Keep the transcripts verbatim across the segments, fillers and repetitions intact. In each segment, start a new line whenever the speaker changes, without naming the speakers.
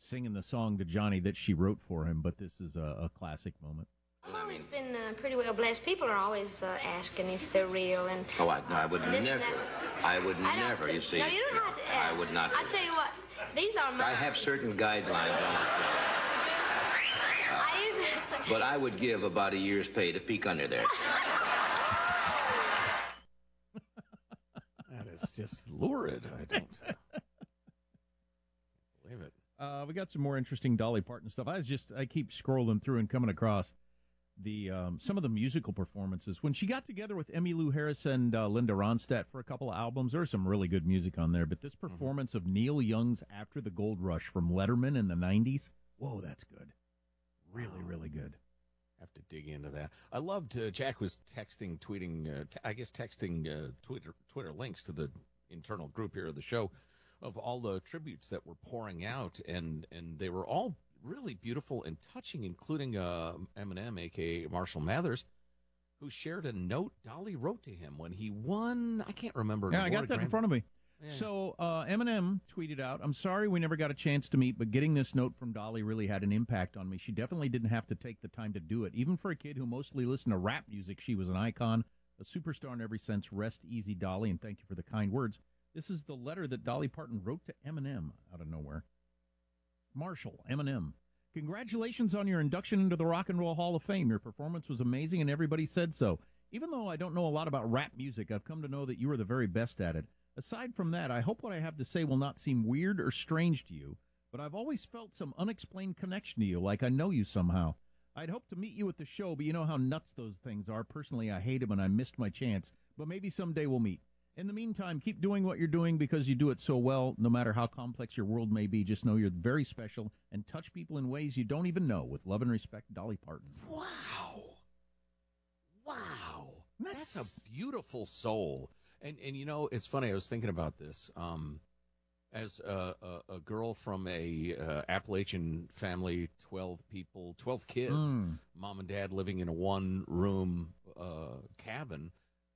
singing the song to Johnny that she wrote for him, but this is a, a classic moment.
I've always been uh, pretty well blessed. People are always uh, asking if they're real, and
oh, I, no, I would
and
never. I would
I
never.
T-
You see,
no, you don't have to ask.
I would not.
I tell you what, these are my.
I have certain guidelines on the show.
I usually say,
But I would give about a year's pay to peek under there.
That is just lurid. I don't uh, believe it.
Uh, we got some more interesting Dolly Parton stuff. I was just I keep scrolling through and coming across the um, some of the musical performances when she got together with Emmylou Harris and uh, Linda Ronstadt for a couple of albums. There's some really good music on there, but this performance mm-hmm. of Neil Young's "After the Gold Rush" from Letterman in the nineties, whoa, that's good, really, really good.
Have to dig into that. I loved uh, Jack was texting, tweeting, uh, t- I guess texting uh, Twitter Twitter links to the internal group here of the show of all the tributes that were pouring out, and and they were all really beautiful and touching, including uh, Eminem, a k a. Marshall Mathers, who shared a note Dolly wrote to him when he won. I can't remember.
Yeah, I got that in front of me.
Yeah.
So uh, Eminem tweeted out, "I'm sorry we never got a chance to meet, but getting this note from Dolly really had an impact on me. She definitely didn't have to take the time to do it. Even for a kid who mostly listened to rap music, she was an icon, a superstar in every sense. Rest easy, Dolly, and thank you for the kind words." This is the letter that Dolly Parton wrote to Eminem out of nowhere. Marshall, Eminem, congratulations on your induction into the Rock and Roll Hall of Fame. Your performance was amazing, and everybody said so. Even though I don't know a lot about rap music, I've come to know that you are the very best at it. Aside from that, I hope what I have to say will not seem weird or strange to you, but I've always felt some unexplained connection to you, like I know you somehow. I'd hoped to meet you at the show, but you know how nuts those things are. Personally, I hate them, and I missed my chance, but maybe someday we'll meet. In the meantime, keep doing what you're doing because you do it so well. No matter how complex your world may be, just know you're very special and touch people in ways you don't even know. With love and respect, Dolly Parton.
Wow. Wow.
That's,
That's a beautiful soul. And, and you know, it's funny. I was thinking about this. Um, as a, a, a girl from a uh, Appalachian family, twelve people, twelve kids,
Mm.
mom and dad living in a one-room uh, cabin,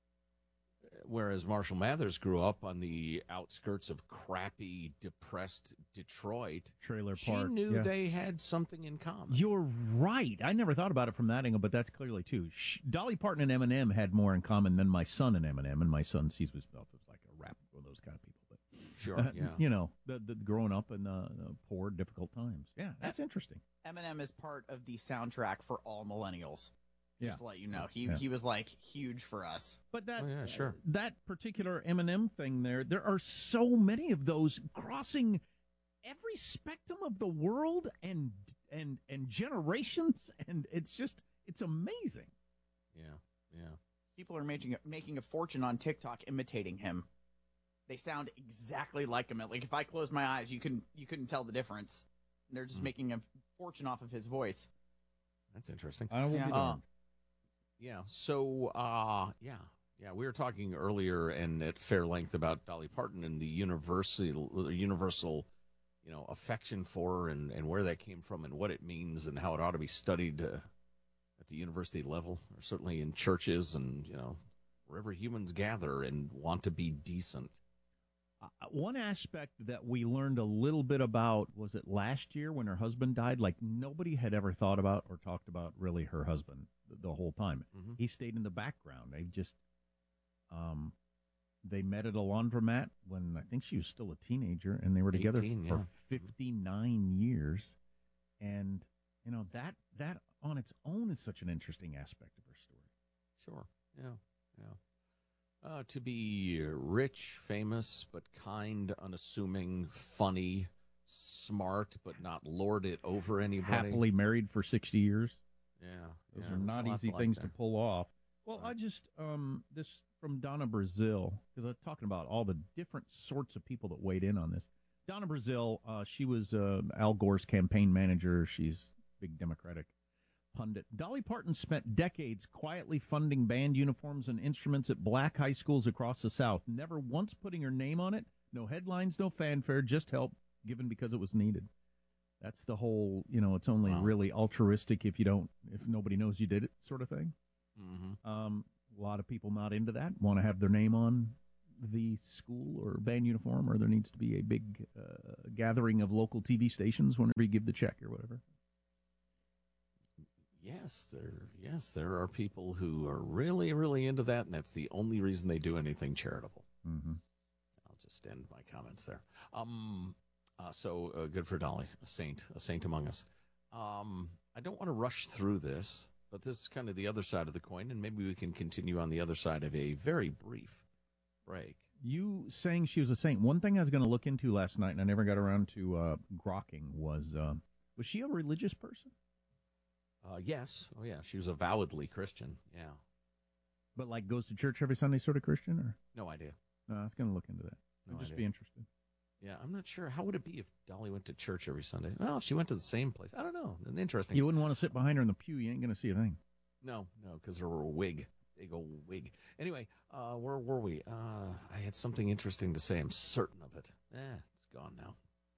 whereas Marshall Mathers grew up on the outskirts of crappy, depressed Detroit.
Trailer
She
park.
knew
yeah.
they had something in common.
You're right. I never thought about it from that angle, but that's clearly too. Sh- Dolly Parton and Eminem had more in common than my son and Eminem, and my son sees himself as like a rap one of those kind of people. But
Sure,
uh,
yeah.
you know, the, the growing up in uh, uh, poor, difficult times. Yeah, that's interesting.
Eminem is part of the soundtrack for all millennials.
Yeah.
Just to let you know, he
Yeah.
he was like huge for us.
But that
Oh, yeah, sure.
that particular Eminem thing there, there are so many of those crossing every spectrum of the world and and and generations, and it's just it's amazing.
Yeah, yeah.
People are making making a fortune on TikTok imitating him. They sound exactly like him. Like if I close my eyes, you couldn't you couldn't tell the difference. They're just
Mm.
making a fortune off of his voice.
That's interesting.
I will
Yeah.
be
Uh,
darned.
yeah. So, uh, yeah, yeah. We were talking earlier and at fair length about Dolly Parton and the universal, universal, you know, affection for her and, and where that came from and what it means and how it ought to be studied uh, at the university level, or certainly in churches and you know wherever humans gather and want to be decent.
Uh, one aspect that we learned a little bit about, was it last year when her husband died? Like nobody had ever thought about or talked about really her husband the, the whole time.
Mhm.
He stayed in the background. They just, um, they met at a laundromat when I think she was still a teenager, and they were together
eighteen,
for
yeah.
fifty-nine years. And you know that that on its own is such an interesting aspect of her story.
Sure. Yeah. Yeah. Uh, to be rich, famous, but kind, unassuming, funny, smart, but not lord it over anybody.
Happily married for sixty years.
Yeah.
Those
yeah,
are
there's
not
a lot
easy
like
things
that.
to pull off. Well,
Right.
I just, um, this from Donna Brazil, because I'm talking about all the different sorts of people that weighed in on this. Donna Brazil, uh, she was uh, Al Gore's campaign manager. She's a big Democratic pundit. Dolly Parton spent decades quietly funding band uniforms and instruments at black high schools across the South, never once putting her name on it. No headlines, no fanfare, just help given because it was needed. That's the whole, you know, it's only
Wow.
really altruistic if you don't, if nobody knows you did it sort of thing.
Mhm.
Um, a lot of people not into that, want to have their name on the school or band uniform, or there needs to be a big uh, gathering of local T V stations whenever you give the check or whatever?
Yes, there. Yes, there are people who are really, really into that, and that's the only reason they do anything charitable.
Mm-hmm.
I'll just end my comments there. Um, uh, so uh, good for Dolly, a saint, a saint among us. Um, I don't want to rush through this, but this is kind of the other side of the coin, and maybe we can continue on the other side of a very brief break.
You saying she was a saint. One thing I was going to look into last night, and I never got around to uh, grokking, was uh, was she a religious person?
Uh, yes. Oh, yeah. She was avowedly Christian. Yeah.
But like goes to church every Sunday sort of Christian? Or
No idea.
no, I was going to look into that.
No
I'd just
idea.
be interested.
Yeah, I'm not sure. How would it be if Dolly went to church every Sunday? Well, if she went to the same place. I don't know. Interesting.
You wouldn't want to sit behind her in the pew. You ain't going to see a thing.
No, no, because her wig. Big old wig. Anyway, uh, where were we? Uh, I had something interesting to say. I'm certain of it. Eh, it's gone now.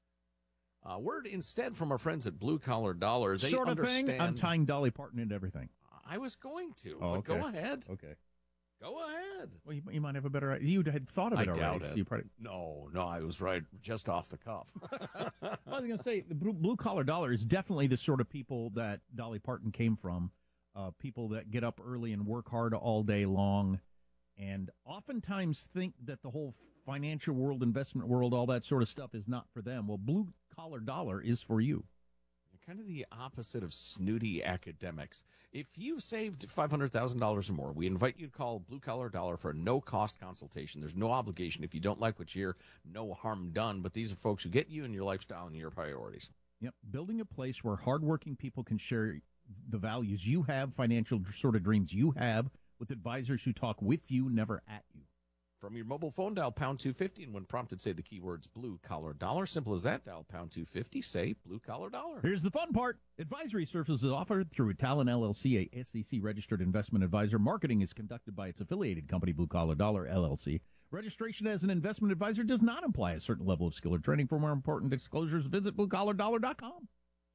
Uh, word instead from our friends at Blue Collar Dollar. They
Sort of
understand...
thing. I'm tying Dolly Parton into everything.
I was going to,
Oh,
but
okay.
go ahead.
Okay.
Go ahead.
Well, you, you might have a better idea. You had thought of
I
it already.
doubt
so
it.
You probably...
No, no, I was right just off the cuff.
I was going to say, the blue, blue collar dollar is definitely the sort of people that Dolly Parton came from. Uh, people that get up early and work hard all day long, and oftentimes think that the whole financial world, investment world, all that sort of stuff is not for them. Well, blue collar dollar is for you.
Kind of the opposite of snooty academics. If you've saved five hundred thousand dollars or more, we invite you to call Blue Collar Dollar for a no-cost consultation. There's no obligation. If you don't like what you hear, no harm done. But these are folks who get you and your lifestyle and your priorities.
Yep, building a place where hardworking people can share the values you have, financial sort of dreams you have, with advisors who talk with you, never at you.
From your mobile phone, dial pound two fifty, and when prompted, say the keywords Blue Collar Dollar. Simple as that. Dial pound two fifty, say Blue Collar Dollar.
Here's the fun part. Advisory services is offered through Talon L L C, a S E C-registered investment advisor. Marketing is conducted by its affiliated company, Blue Collar Dollar, L L C. Registration as an investment advisor does not imply a certain level of skill or training. For more important disclosures, visit blue collar dollar dot com.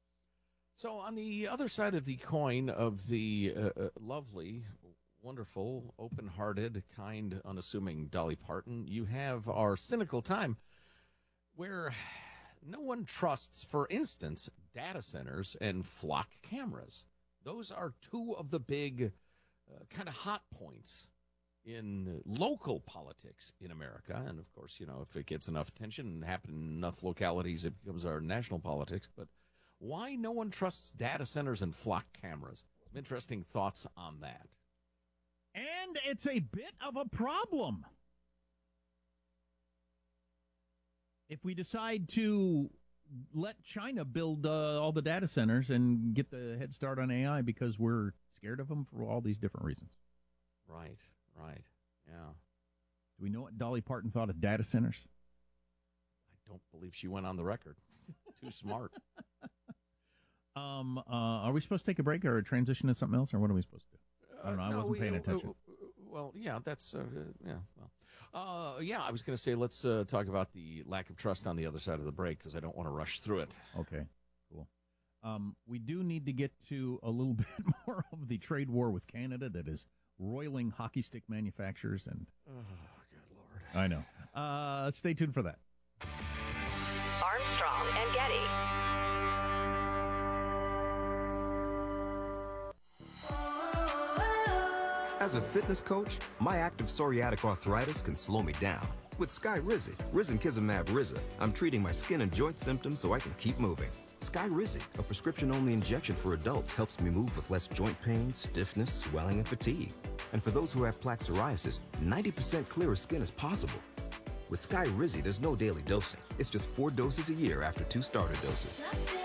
So on the other side of the coin of the uh, uh, lovely, wonderful, open-hearted, kind, unassuming Dolly Parton, you have our cynical time where no one trusts, for instance, data centers and flock cameras. Those are two of the big uh, kind of hot points in local politics in America. And, of course, you know, if it gets enough attention and happen in enough localities, it becomes our national politics. But why no one trusts data centers and flock cameras? Some interesting thoughts on that.
And it's a bit of a problem. If we decide to let China build uh, all the data centers and get the head start on A I because we're scared of them for all these different reasons.
Right, right, yeah.
Do we know what Dolly Parton thought of data centers?
I don't believe she went on the record. Too smart.
Um, uh, are we supposed to take a break or transition to something else, or what are we supposed to do? I don't know. I
Uh, no,
wasn't
we-
paying
uh,
attention.
uh, well, yeah, that's, uh, yeah, well. Uh, yeah, I was going to say let's uh, talk about the lack of trust on the other side of the break because I don't want to rush through it.
Okay, cool. Um, we do need to get to a little bit more of the trade war with Canada that is roiling hockey stick manufacturers. And
Oh, good Lord.
I know. Uh, stay tuned for that.
Armstrong and Getty.
As a fitness coach, my active psoriatic arthritis can slow me down. With Skyrizi, Risankizumab Riza, I'm treating my skin and joint symptoms so I can keep moving. Skyrizi, a prescription-only injection for adults, helps me move with less joint pain, stiffness, swelling, and fatigue. And for those who have plaque psoriasis, ninety percent clearer skin is possible. With Skyrizi, there's no daily dosing. It's just four doses a year after two starter doses.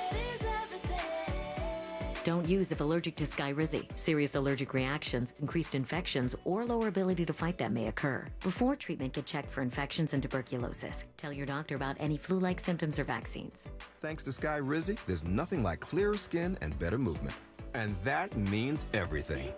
Don't use if allergic to Skyrizi. Serious allergic reactions, increased infections, or lower ability to fight them may occur. Before treatment, get checked for infections and tuberculosis. Tell your doctor about any flu-like symptoms or vaccines.
Thanks to Skyrizi, there's nothing like clearer skin and better movement. And that means everything.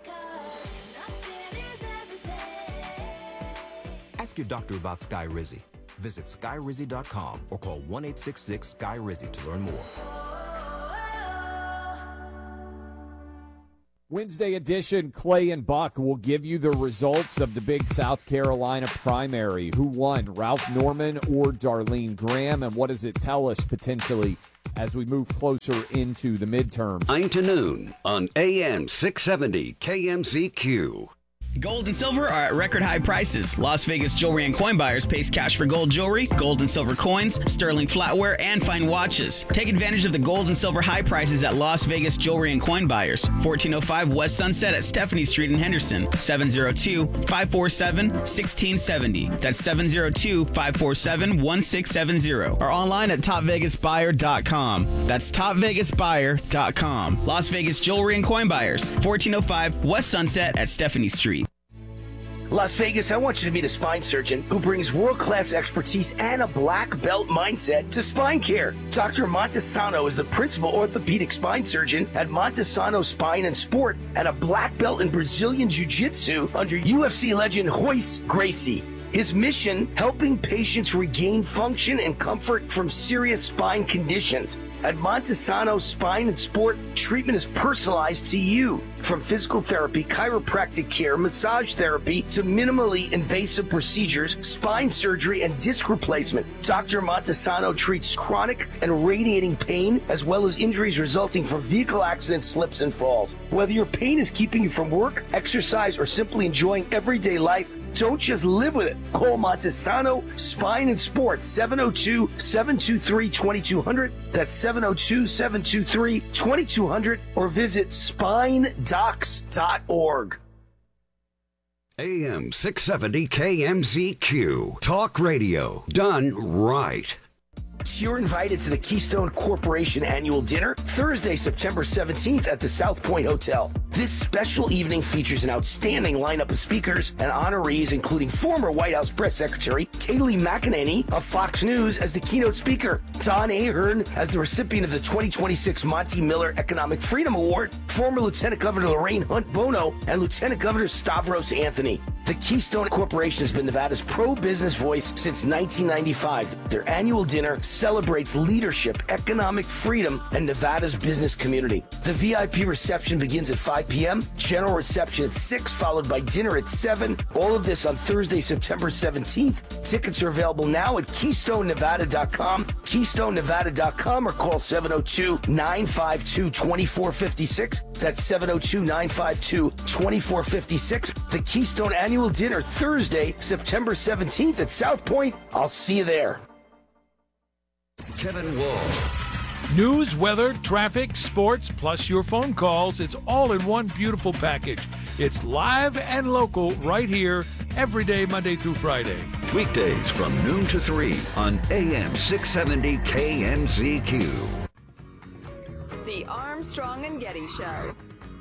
Ask your doctor about Skyrizi. Visit skyrizi dot com or call one eight six six Skyrizi to learn more.
Wednesday edition, Clay and Buck will give you the results of the big South Carolina primary. Who won, Ralph Norman or Darlene Graham? And what does it tell us potentially as we move closer into the midterms?
nine to noon on A M six seventy K M Z Q.
Gold and silver are at record high prices. Las Vegas Jewelry and Coin Buyers pays cash for gold jewelry, gold and silver coins, sterling flatware, and fine watches. Take advantage of the gold and silver high prices at Las Vegas Jewelry and Coin Buyers. fourteen oh five West Sunset at Stephanie Street in Henderson. seven oh two, five four seven, one six seven oh. That's seven oh two, five four seven, one six seven oh. Or online at top vegas buyer dot com. That's top vegas buyer dot com. Las Vegas Jewelry and Coin Buyers. fourteen oh five West Sunset at Stephanie Street.
Las Vegas, I want you to meet a spine surgeon who brings world-class expertise and a black belt mindset to spine care. Doctor Montesano is the principal orthopedic spine surgeon at Montesano Spine and Sport and a black belt in Brazilian Jiu-Jitsu under U F C legend Royce Gracie. His mission, helping patients regain function and comfort from serious spine conditions. At Montesano Spine and Sport, treatment is personalized to you. From physical therapy, chiropractic care, massage therapy, to minimally invasive procedures, spine surgery, and disc replacement. Doctor Montesano treats chronic and radiating pain, as well as injuries resulting from vehicle accidents, slips, and falls. Whether your pain is keeping you from work, exercise, or simply enjoying everyday life, don't just live with it. Call Montesano Spine and Sport, seven oh two, seven two three, two two zero zero. That's seven oh two, seven two three, two two zero zero. Or visit spine docs dot org.
A M six seventy K M Z Q. Talk radio done right.
You're invited to the Keystone Corporation Annual Dinner Thursday, September seventeenth at the South Point Hotel. This special evening features an outstanding lineup of speakers and honorees, including former White House Press Secretary Kayleigh McEnany of Fox News as the keynote speaker, Don Ahern as the recipient of the twenty twenty-six Monty Miller Economic Freedom Award, former Lieutenant Governor Lorraine Hunt Bono, and Lieutenant Governor Stavros Anthony. The Keystone Corporation has been Nevada's pro-business voice since nineteen ninety-five. Their annual dinner celebrates leadership, economic freedom, and Nevada's business community. The V I P reception begins at five p.m., general reception at six, followed by dinner at seven. All of this on Thursday, September seventeenth. Tickets are available now at keystone nevada dot com, keystone nevada dot com, or call seven oh two, nine five two, two four five six. That's seven oh two, nine five two, two four five six. The Keystone Annual Dinner, Thursday, September seventeenth at South Point. I'll see you there.
Kevin Wall.
News, weather, traffic, sports, plus your phone calls. It's all in one beautiful package. It's live and local right here every day, Monday through Friday.
Weekdays from noon to three on A M six seventy K M Z Q.
The Armstrong and Getty Show.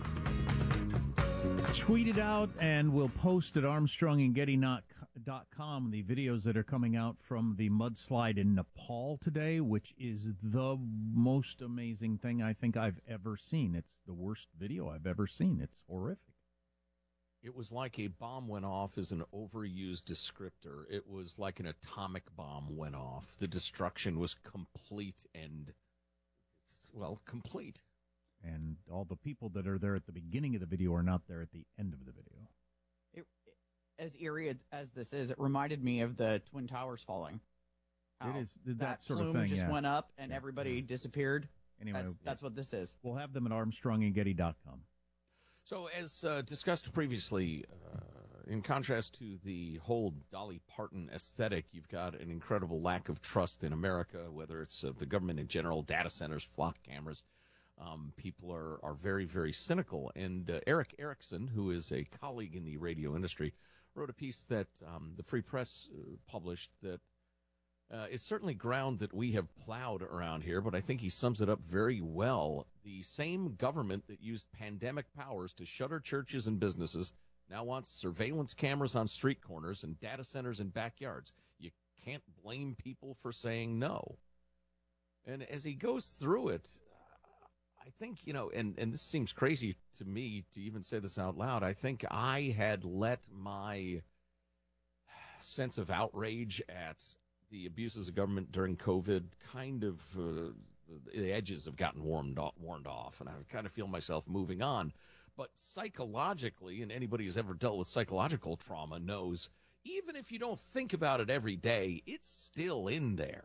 Tweet it out, and we'll post at armstrong and getty dot com the videos that are coming out from the mudslide in Nepal today, which is the most amazing thing I think I've ever seen. It's the worst video I've ever seen. It's horrific.
It was like a bomb went off is an overused descriptor. It was like an atomic bomb went off. The destruction was complete and, well, complete.
And all the people that are there at the beginning of the video are not there at the end of the video.
It, as eerie as this is, it reminded me of the Twin Towers falling. How
It is that,
that
sort
plume
of thing.
just
yeah.
went up and
Yeah.
everybody
Yeah.
disappeared.
Anyway,
that's, that's what this is.
We'll have them at armstrong and getty dot com.
So, as uh, discussed previously, uh, in contrast to the whole Dolly Parton aesthetic, you've got an incredible lack of trust in America, whether it's uh, the government in general, data centers, flock cameras. Um, people are, are very, very cynical. And uh, Eric Erickson, who is a colleague in the radio industry, wrote a piece that um, the Free Press uh, published that uh, is certainly ground that we have plowed around here, but I think he sums it up very well. The same government that used pandemic powers to shutter churches and businesses now wants surveillance cameras on street corners and data centers in backyards. You can't blame people for saying no. And as he goes through it, I think, you know, and, and this seems crazy to me to even say this out loud. I think I had let my sense of outrage at the abuses of government during COVID kind of, uh, the edges have gotten warmed off, warmed off, and I kind of feel myself moving on. But psychologically, and anybody who's ever dealt with psychological trauma knows, even if you don't think about it every day, it's still in there.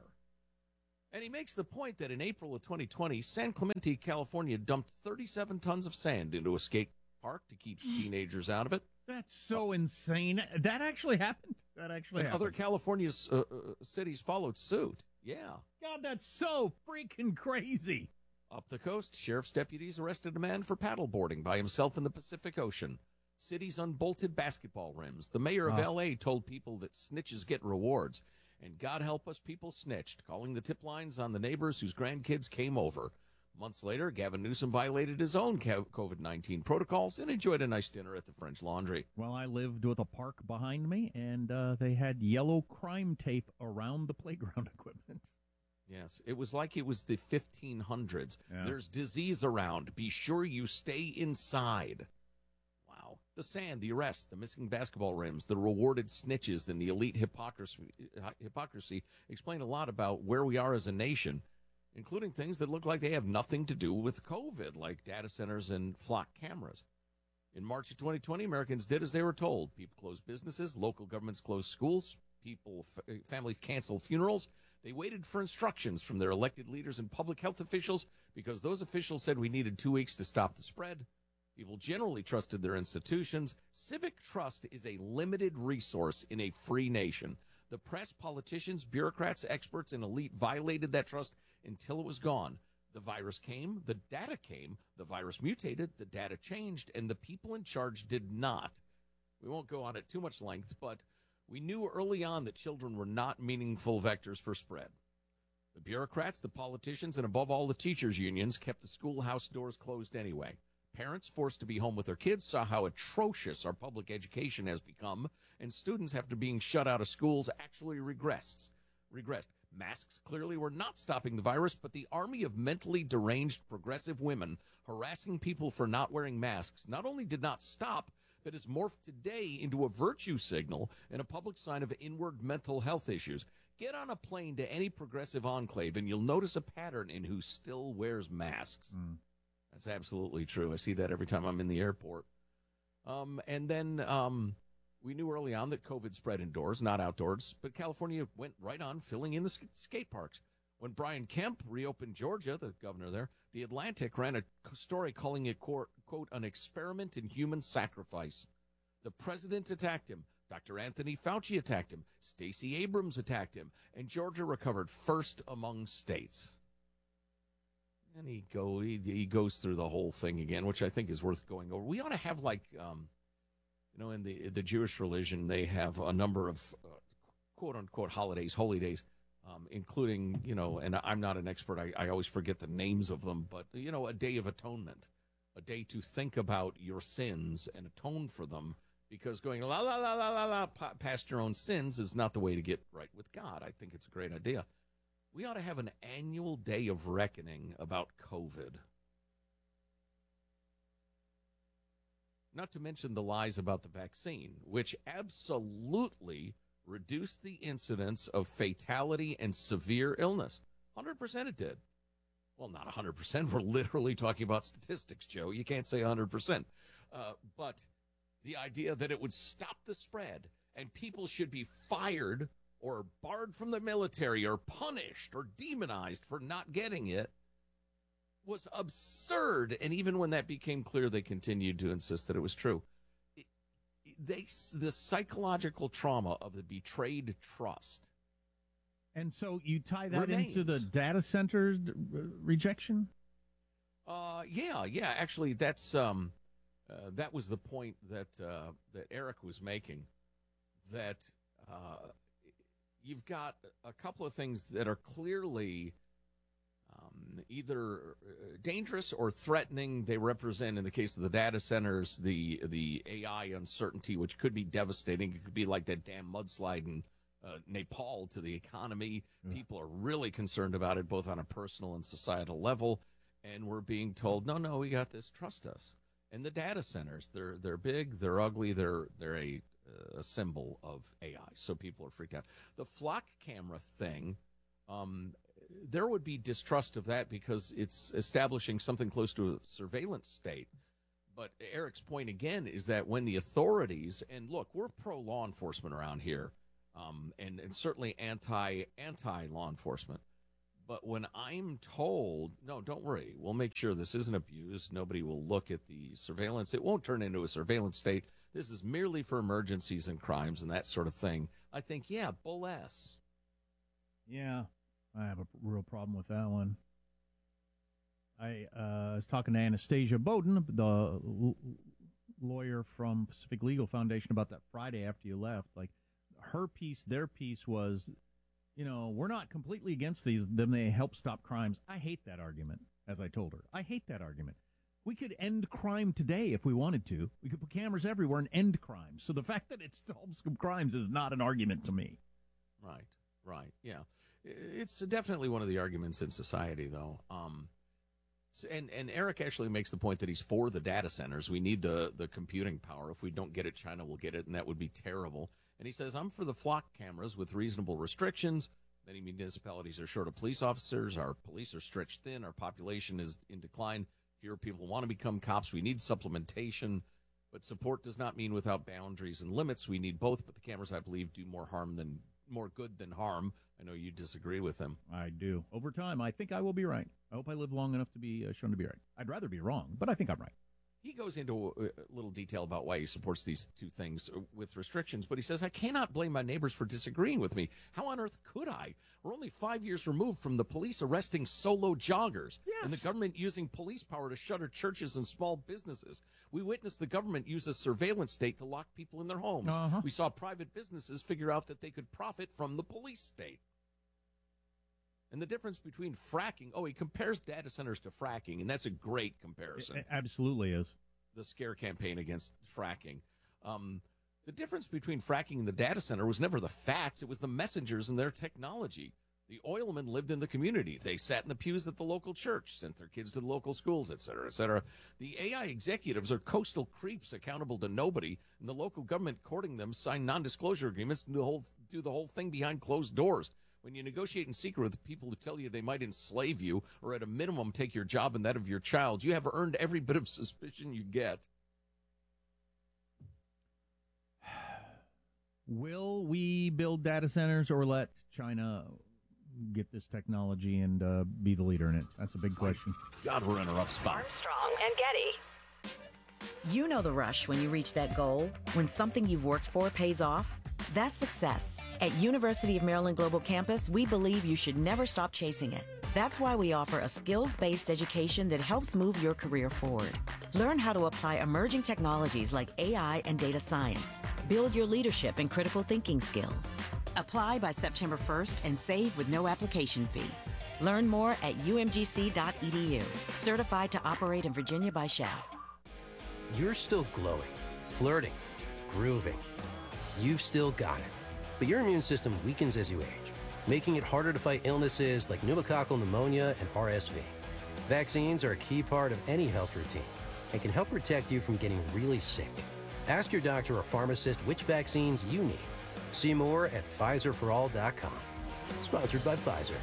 And he makes the point that in April of twenty twenty, San Clemente, California dumped thirty-seven tons of sand into a skate park to keep teenagers out of it.
That's so uh, insane. That actually happened. That actually
and
happened.
Other California uh, uh, cities followed suit. Yeah.
God, that's so freaking crazy.
Up the coast, sheriff's deputies arrested a man for paddleboarding by himself in the Pacific Ocean. Cities unbolted basketball rims. The mayor of
Oh.
L A told people that snitches get rewards. And God help us, people snitched, calling the tip lines on the neighbors whose grandkids came over. Months later, Gavin Newsom violated his own COVID nineteen protocols and enjoyed a nice dinner at the French Laundry.
Well, I lived with a park behind me, and uh, they had yellow crime tape around the playground equipment.
Yes, it was like it was the fifteen hundreds.
Yeah.
There's disease around. Be sure you stay inside. Wow. The sand, the arrest, the missing basketball rims, the rewarded snitches, and the elite hypocrisy, hypocrisy explain a lot about where we are as a nation, including things that look like they have nothing to do with COVID, like data centers and flock cameras. In March of twenty twenty, Americans did as they were told. People closed businesses, local governments closed schools, people, f- families canceled funerals. They waited for instructions from their elected leaders and public health officials because those officials said we needed two weeks to stop the spread. People generally trusted their institutions. Civic trust is a limited resource in a free nation. The press, politicians, bureaucrats, experts, and elite violated that trust until it was gone. The virus came, the data came, the virus mutated, the data changed, and the people in charge did not. We won't go on at too much length, but we knew early on that children were not meaningful vectors for spread. The bureaucrats, the politicians, and above all the teachers' unions kept the schoolhouse doors closed anyway. Parents forced to be home with their kids saw how atrocious our public education has become, and students, after being shut out of schools, actually regressed. regressed. Masks clearly were not stopping the virus, but the army of mentally deranged progressive women harassing people for not wearing masks not only did not stop, but has morphed today into a virtue signal and a public sign of inward mental health issues. Get on a plane to any progressive enclave, and you'll notice a pattern in who still wears masks.
Mm.
That's absolutely true. I see that every time I'm in the airport. Um, and then um, we knew early on that COVID spread indoors, not outdoors, but California went right on filling in the sk- skate parks. When Brian Kemp reopened Georgia, the governor there, The Atlantic ran a story calling it, quote, an experiment in human sacrifice. The president attacked him. Doctor Anthony Fauci attacked him. Stacey Abrams attacked him. And Georgia recovered first among states. And he go he, he goes through the whole thing again, which I think is worth going over. We ought to have, like, um, you know, in the the Jewish religion, they have a number of uh, quote unquote holidays, holy days, um, including, you know, and I'm not an expert. I, I always forget the names of them, but, you know, a day of atonement, a day to think about your sins and atone for them, because going la la la la la la past your own sins is not the way to get right with God. I think it's a great idea. We ought to have an annual day of reckoning about COVID. Not to mention the lies about the vaccine, which absolutely reduced the incidence of fatality and severe illness. one hundred percent it did. Well, not one hundred percent. We're literally talking about statistics, Joe. You can't say one hundred percent. Uh, but the idea that it would stop the spread and people should be fired or barred from the military or punished or demonized for not getting it was absurd. And even when that became clear, they continued to insist that it was true. It, they, the psychological trauma of the betrayed trust.
And so you tie that
remains.
into the data center rejection?
Uh, yeah, yeah. Actually, that's um, uh, that was the point that uh, that Eric was making. That uh, you've got a couple of things that are clearly um, either dangerous or threatening. They represent, in the case of the data centers, the the A I uncertainty, which could be devastating. It could be like that damn mudslide in uh, Nepal to the economy. Yeah. People are really concerned about it, both on a personal and societal level. And we're being told, no, no, we got this. Trust us. And the data centers, they're they're big, they're ugly, they're they're a a symbol of A I, so people are freaked out. The flock camera thing, um, there would be distrust of that because it's establishing something close to a surveillance state. But Eric's point again is that when the authorities, and look, we're pro-law enforcement around here, um, and, and certainly anti, anti-law enforcement. But when I'm told, no, don't worry, we'll make sure this isn't abused. Nobody will look at the surveillance. It won't turn into a surveillance state. This is merely for emergencies and crimes and that sort of thing. I think, yeah, bull ass.
Yeah, I have a real problem with that one. I uh, was talking to Anastasia Bowden, the l- lawyer from Pacific Legal Foundation, about that Friday after you left. Like, her piece, their piece was, you know, we're not completely against these, then they help stop crimes. I hate that argument, as I told her. I hate that argument. We could end crime today if we wanted to. We could put cameras everywhere and end crime. So the fact that it stops crimes is not an argument to me.
Right, right, yeah. It's definitely one of the arguments in society, though. Um, and, and Eric actually makes the point that he's for the data centers. We need the, the computing power. If we don't get it, China will get it, and that would be terrible. And he says, I'm for the flock cameras with reasonable restrictions. Many municipalities are short of police officers. Our police are stretched thin. Our population is in decline. Fewer people want to become cops. We need supplementation. But support does not mean without boundaries and limits. We need both. But the cameras, I believe, do more harm than more good than harm. I know you disagree with him.
I do. Over time, I think I will be right. I hope I live long enough to be uh, shown to be right. I'd rather be wrong, but I think I'm right.
He goes into a little detail about why he supports these two things with restrictions, but he says, I cannot blame my neighbors for disagreeing with me. How on earth could I? We're only five years removed from the police arresting solo joggers
yes.
and the government using police power to shutter churches and small businesses. We witnessed the government use a surveillance state to lock people in their homes.
Uh-huh.
We saw private businesses figure out that they could profit from the police state. And the difference between fracking, oh, he compares data centers to fracking, and that's a great comparison.
It absolutely is.
The scare campaign against fracking. Um, the difference between fracking and the data center was never the facts. It was the messengers and their technology. The oilmen lived in the community. They sat in the pews at the local church, sent their kids to the local schools, et cetera, et cetera. The A I executives are coastal creeps accountable to nobody, and the local government courting them sign non-disclosure agreements and do the whole, do the whole thing behind closed doors. When you negotiate in secret with people who tell you they might enslave you or at a minimum take your job and that of your child, you have earned every bit of suspicion you get.
Will we build data centers or let China get this technology and uh, be the leader in it? That's a big question.
God, we're in a rough spot.
Armstrong and Getty.
You know the rush when you reach that goal, when something you've worked for pays off. That's success. At University of Maryland Global Campus, we believe you should never stop chasing it. That's why we offer a skills-based education that helps move your career forward. Learn how to apply emerging technologies like A I and data science. Build your leadership and critical thinking skills. Apply by September first and save with no application fee. Learn more at U M G C dot E D U. Certified to operate in Virginia by Shell.
You're still glowing, flirting, grooving. You've still got it. But your immune system weakens as you age, making it harder to fight illnesses like pneumococcal pneumonia and R S V. Vaccines are a key part of any health routine and can help protect you from getting really sick. Ask your doctor or pharmacist which vaccines you need. See more at Pfizer for all dot com. Sponsored by Pfizer.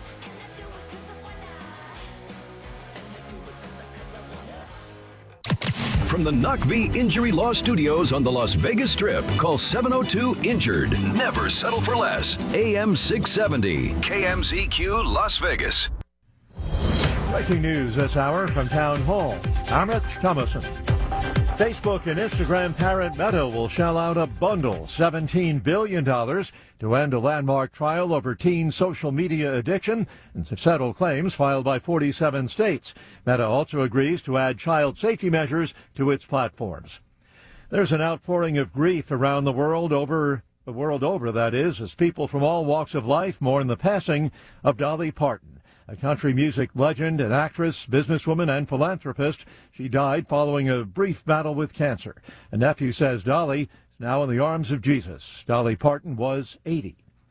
From the N O C V Injury Law Studios on the Las Vegas Strip, call seven oh two injured. Never settle for less. A M six seventy, K M Z Q Las Vegas.
Breaking news this hour from Town Hall. I'm Rich Thomason. Facebook and Instagram parent Meta will shell out a bundle, seventeen billion dollars, to end a landmark trial over teen social media addiction and settle claims filed by forty-seven states. Meta also agrees to add child safety measures to its platforms. There's an outpouring of grief around the world over the world over, that is, as people from all walks of life mourn the passing of Dolly Parton, a country music legend, an actress, businesswoman, and philanthropist. She died following a brief battle with cancer. A nephew says Dolly is now in the arms of Jesus. Dolly Parton was eighty.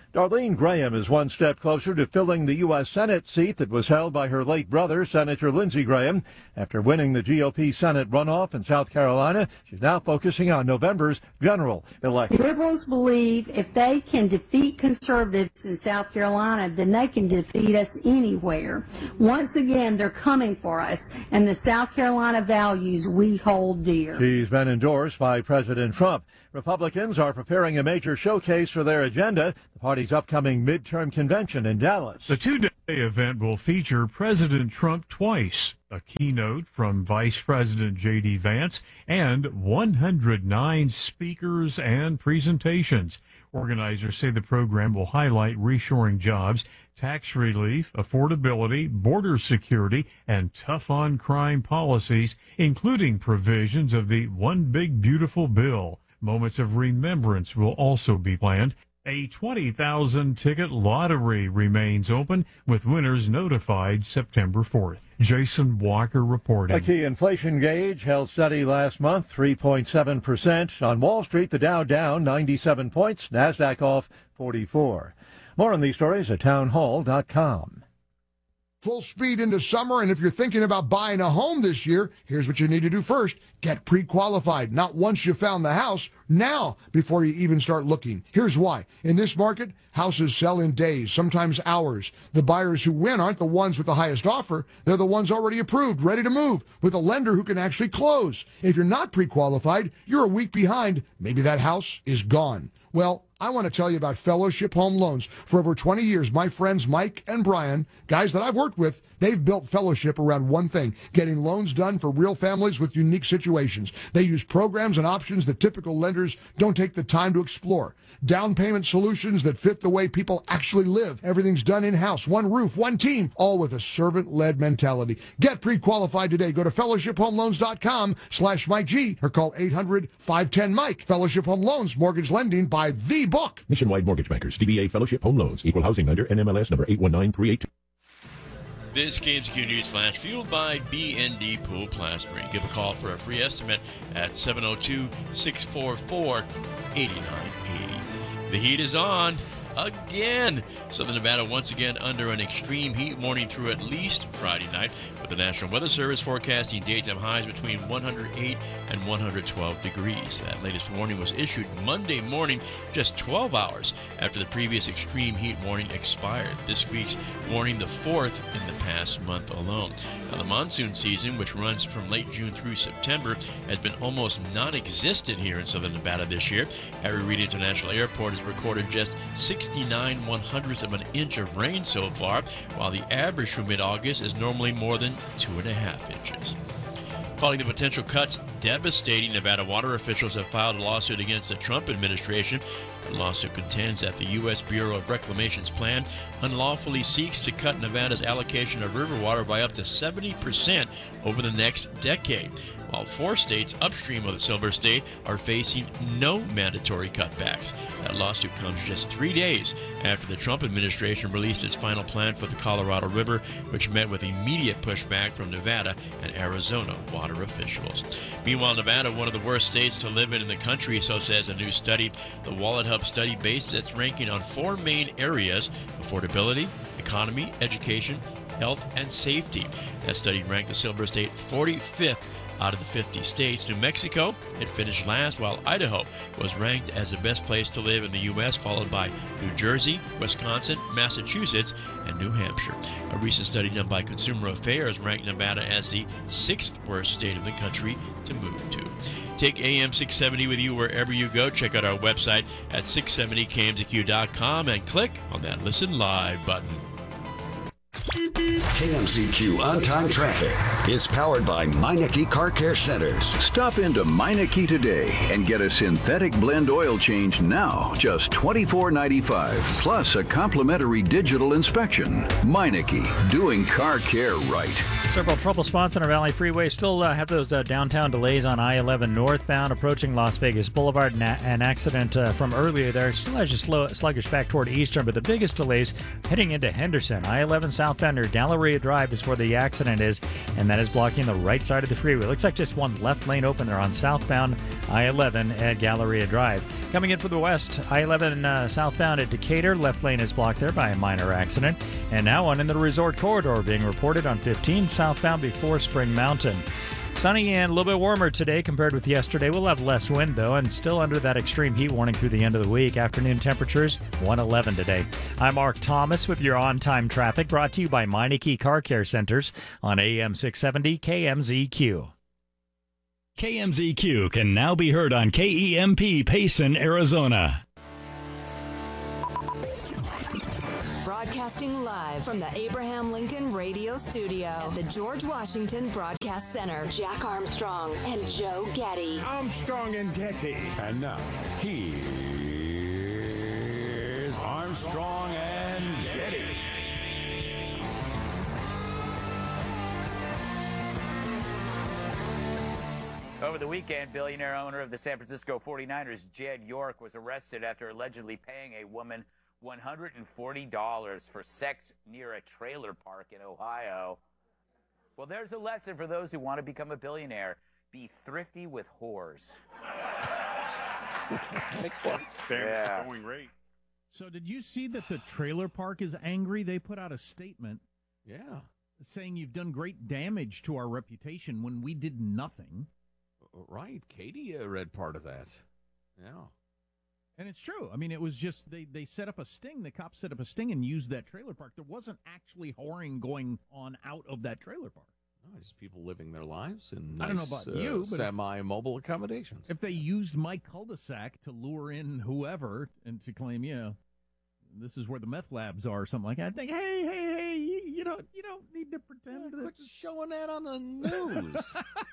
Darlene Graham is one step closer to filling the U S. Senate seat that was held by her late brother, Senator Lindsey Graham. After winning the G O P Senate runoff in South Carolina, she's now focusing on November's general election.
Liberals believe if they can defeat conservatives in South Carolina, then they can defeat us anywhere. Once again, they're coming for us, and the South Carolina values we hold dear.
She's been endorsed by President Trump. Republicans are preparing a major showcase for their agenda, the party's upcoming midterm convention in Dallas.
The two-day event will feature President Trump twice, a keynote from Vice President J D. Vance, and one hundred nine speakers and presentations. Organizers say the program will highlight reshoring jobs, tax relief, affordability, border security, and tough-on-crime policies, including provisions of the One Big Beautiful Bill. Moments of remembrance will also be planned. A twenty thousand ticket lottery remains open, with winners notified September fourth. Jason Walker reporting.
A key inflation gauge held steady last month, three point seven percent. On Wall Street, the Dow down ninety-seven points, NASDAQ off forty-four. More on these stories at townhall dot com.
Full speed into summer, and if you're thinking about buying a home this year, here's what you need to do first. Get pre-qualified, not once you found the house, now before you even start looking. Here's why. In this market, houses sell in days, sometimes hours. The buyers who win aren't the ones with the highest offer. They're the ones already approved, ready to move, with a lender who can actually close. If you're not pre-qualified, you're a week behind. Maybe that house is gone. Well, I want to tell you about Fellowship Home Loans. For over twenty years, my friends Mike and Brian, guys that I've worked with, they've built Fellowship around one thing, getting loans done for real families with unique situations. They use programs and options that typical lenders don't take the time to explore. Down payment solutions that fit the way people actually live. Everything's done in-house, one roof, one team, all with a servant-led mentality. Get pre-qualified today. Go to fellowship home loans dot com slash Mike G or call eight hundred five one zero Mike. Fellowship Home Loans, mortgage lending by the book.
Nationwide Mortgage Bankers, D B A Fellowship Home Loans, Equal Housing Lender, N M L S number eight one nine three eight two.
This K M Z Q News Flash, fueled by B N D Pool Plastering. Give a call for a free estimate at seven oh two, six four four, eight nine eight zero. The heat is on again. Southern Nevada once again under an extreme heat warning through at least Friday night, with the National Weather Service forecasting daytime highs between one hundred eight and one hundred twelve degrees. That latest warning was issued Monday morning, just twelve hours after the previous extreme heat warning expired. This week's warning, the fourth in the past month alone. Now, the monsoon season, which runs from late June through September, has been almost non-existent here in Southern Nevada this year. Harry Reid International Airport has recorded just sixty-nine one hundredths of an inch of rain so far, while the average for mid-August is normally more than two and a half inches. Calling the potential cuts devastating, Nevada water officials have filed a lawsuit against the Trump administration. The lawsuit contends that the U S Bureau of Reclamation's plan unlawfully seeks to cut Nevada's allocation of river water by up to seventy percent over the next decade, while four states upstream of the Silver State are facing no mandatory cutbacks. That lawsuit comes just three days after the Trump administration released its final plan for the Colorado River, which met with immediate pushback from Nevada and Arizona water officials. Meanwhile, Nevada, one of the worst states to live in in the country, so says a new study. The Wallet Hub study based its ranking on four main areas: affordability, economy, education, health, and safety. That study ranked the Silver State forty-fifth out of the fifty states. New Mexico, it finished last, while Idaho was ranked as the best place to live in the U S, followed by New Jersey, Wisconsin, Massachusetts, and New Hampshire. A recent study done by Consumer Affairs ranked Nevada as the sixth worst state in the country to move to. Take A M six seventy with you wherever you go. Check out our website at six seventy K M Z Q dot com and click on that Listen Live button.
K M Z Q On-Time Traffic is powered by Meineke Car Care Centers.
Stop into Meineke today and get a synthetic blend oil change now, just twenty-four ninety-five, plus a complimentary digital inspection. Meineke, doing car care right.
Several trouble spots on our Valley Freeway. Still uh, have those uh, downtown delays on I eleven northbound approaching Las Vegas Boulevard. An, a- an accident uh, from earlier there still has you slow, sluggish back toward Eastern, but the biggest delays heading into Henderson. I eleven southbound near Galleria Drive is where the accident is, and that is blocking the right side of the freeway. Looks like just one left lane open there on southbound I eleven at Galleria Drive. Coming in from the west, I eleven uh, southbound at Decatur. Left lane is blocked there by a minor accident. And now one in the resort corridor being reported on fifteen southbound before Spring Mountain. Sunny and a little bit warmer today compared with yesterday. We'll have less wind, though, and still under that extreme heat warning through the end of the week. Afternoon temperatures, one eleven today. I'm Mark Thomas with your on-time traffic, brought to you by Meineke Car Care Centers on A M six seventy K M Z Q.
K M Z Q can now be heard on K E M P Payson, Arizona.
Broadcasting live from the Abraham Lincoln Radio Studio at the George Washington Broadcast Center.
Jack Armstrong and Joe Getty.
Armstrong and Getty. And now, here's Armstrong and Getty.
Over the weekend, billionaire owner of the San Francisco forty-niners, Jed York, was arrested after allegedly paying a woman one hundred forty dollars for sex near a trailer park in Ohio. Well, there's a lesson for those who want to become a billionaire. Be thrifty with whores.
Makes sense.
Yeah.
Going rate. So did you see that the trailer park is angry? They put out a statement.
Yeah.
Saying you've done great damage to our reputation when we did nothing.
Right. Katie uh, read part of that. Yeah.
And it's true. I mean, it was just they, they set up a sting. The cops set up a sting and used that trailer park. There wasn't actually whoring going on out of that trailer park.
No, just people living their lives in nice,
I don't know about
uh,
you, but
semi-mobile accommodations.
If they used my cul-de-sac to lure in whoever and to claim, yeah, this is where the meth labs are or something like that, I think, hey, hey, hey, you, you don't you don't need to pretend
yeah,
that.
Quit showing that on the news.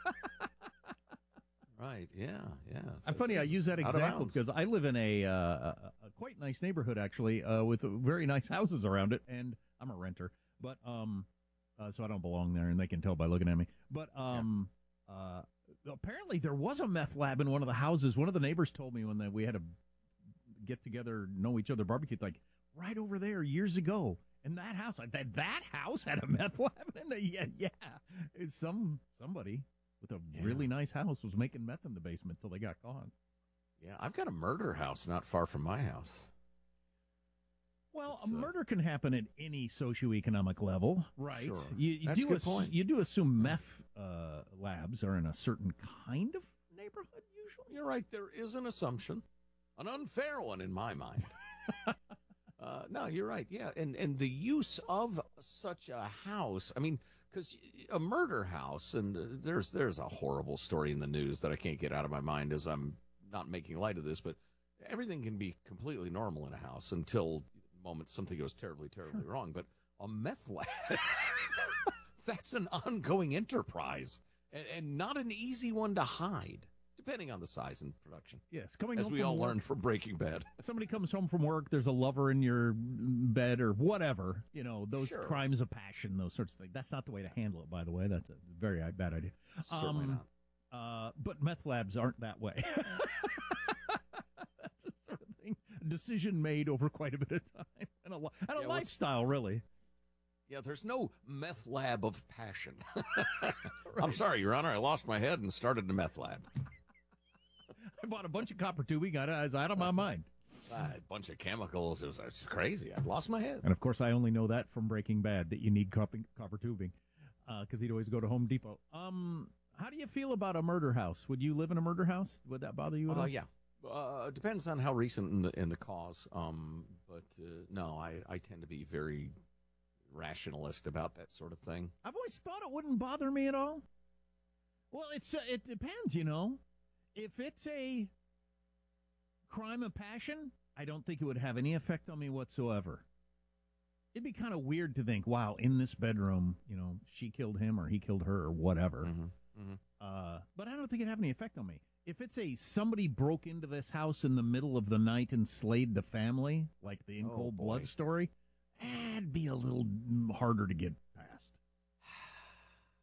Right, yeah, yeah. So
I'm funny, I use that example because I live in a, uh, a, a quite nice neighborhood, actually, uh, with very nice houses around it, and I'm a renter, but um, uh, so I don't belong there, and they can tell by looking at me. But um, yeah. uh, apparently there was a meth lab in one of the houses. One of the neighbors told me when they, we had a get-together, know each other barbecue, like, right over there years ago. And that house, that, that house had a meth lab in it. Yeah, yeah. It's some somebody with a yeah. really nice house was making meth in the basement till they got caught.
Yeah, I've got a murder house not far from my house.
Well,
it's,
a murder uh, can happen at any socioeconomic level, right?
Sure.
You, you
That's
do
a good
ass-
point.
You do assume meth uh, labs are in a certain kind of neighborhood, usually?
You're right. There is an assumption, an unfair one in my mind. uh, no, you're right. Yeah, and, and the use of such a house, I mean, because a murder house, and uh, there's there's a horrible story in the news that I can't get out of my mind as I'm not making light of this, but everything can be completely normal in a house until the moment something goes terribly, terribly sure. wrong. But a meth lab, that's an ongoing enterprise and, and not an easy one to hide, depending on the size and production.
Yes, coming
as
home
we
from
all
work,
learned from Breaking Bad.
Somebody comes home from work, there's a lover in your bed or whatever, you know, those
Sure.
crimes of passion, those sorts of things. That's not the way to handle it, by the way. That's a very bad idea.
Certainly
um, not. Uh, but meth labs aren't that way. That's a sort of thing, a decision made over quite a bit of time and a, and a
Yeah,
lifestyle, really.
Yeah, there's no meth lab of passion. I'm sorry, Your Honor, I lost my head and started the meth lab.
I bought a bunch of copper tubing. I was out of my mind.
A bunch of chemicals. It was, it was crazy. I lost my head.
And, of course, I only know that from Breaking Bad, that you need copper, copper tubing, because uh, he'd always go to Home Depot. Um, how do you feel about a murder house? Would you live in a murder house? Would that bother you at
Uh,
all?
yeah. Uh, depends on how recent in the, in the cause. Um, but, uh, no, I, I tend to be very rationalist about that sort of thing.
I've always thought it wouldn't bother me at all. Well, it's uh, it depends, you know. If it's a crime of passion, I don't think it would have any effect on me whatsoever. It'd be kind of weird to think, wow, in this bedroom, you know, she killed him or he killed her or whatever.
Mm-hmm. Mm-hmm.
Uh, but I don't think it'd have any effect on me. If it's a somebody broke into this house in the middle of the night and slayed the family, like the In
Oh,
Cold
boy.
Blood story, eh, it'd be a little harder to get past.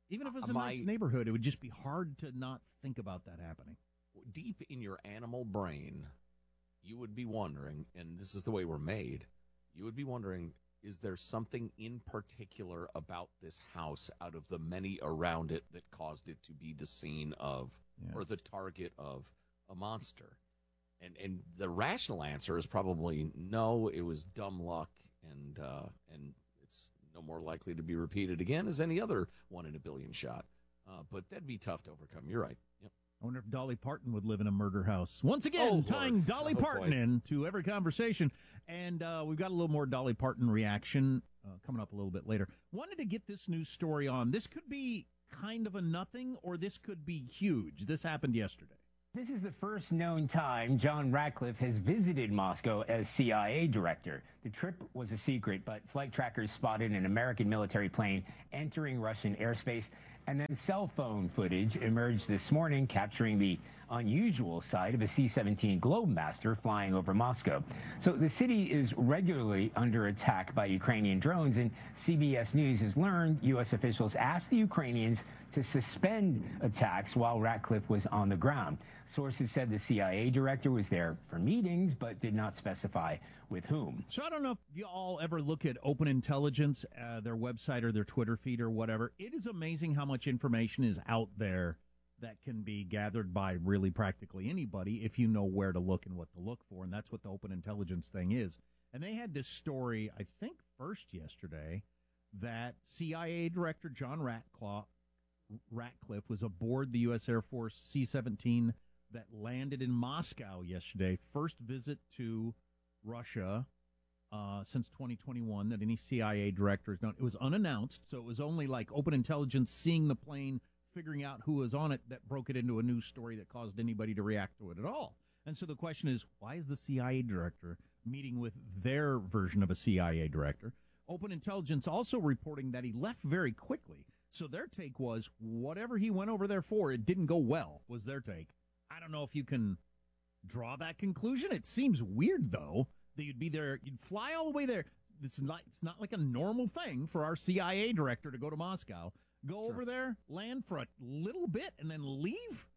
Even if it was
Uh,
a
my-
nice neighborhood, it would just be hard to not think about that happening.
Deep in your animal brain, you would be wondering, and this is the way we're made, you would be wondering, is there something in particular about this house out of the many around it that caused it to be the scene of
Yeah.
or the target of a monster? And and the rational answer is probably no, it was dumb luck, and uh, and it's no more likely to be repeated again as any other one in a billion shot. Uh, but that'd be tough to overcome. You're right. Yep.
I wonder if Dolly Parton would live in a murder house. Once again,
Oh, Lord.
tying Dolly
Oh,
Parton
boy.
into every conversation. And uh, we've got a little more Dolly Parton reaction uh, coming up a little bit later. Wanted to get this news story on. This could be kind of a nothing, or this could be huge. This happened yesterday.
This is the first known time John Ratcliffe has visited Moscow as C I A director. The trip was a secret, but flight trackers spotted an American military plane entering Russian airspace, and then cell phone footage emerged this morning capturing the unusual sight of a C seventeen Globemaster flying over Moscow. So the city is regularly under attack by Ukrainian drones, and C B S News has learned U S officials asked the Ukrainians to suspend attacks while Ratcliffe was on the ground. Sources said the C I A director was there for meetings, but did not specify with whom.
So I don't know if you all ever look at Open Intelligence, uh, their website or their Twitter feed or whatever. It is amazing how much information is out there that can be gathered by really practically anybody if you know where to look and what to look for, and that's what the Open Intelligence thing is. And they had this story, I think, first yesterday, that C I A Director John Ratcliffe, Ratcliffe was aboard the U S Air Force C seventeen that landed in Moscow yesterday. First visit to Russia uh, since twenty twenty-one that any C I A director has done. It was unannounced, so it was only like Open Intelligence seeing the plane, figuring out who was on it, that broke it into a news story that caused anybody to react to it at all. And so the question is, why is the C I A director meeting with their version of a C I A director? Open Intelligence also reporting that he left very quickly. So their take was, whatever he went over there for, it didn't go well, was their take. I don't know if you can draw that conclusion. It seems weird, though, that you'd be there, you'd fly all the way there. It's not, it's not like a normal thing for our C I A director to go to Moscow, go
Sure.
over there, land for a little bit, and then leave?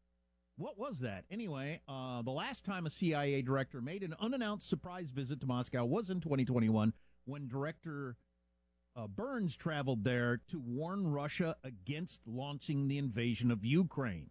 What was that? Anyway, uh, the last time a C I A director made an unannounced surprise visit to Moscow was in twenty twenty-one, when Director uh, Burns traveled there to warn Russia against launching the invasion of Ukraine.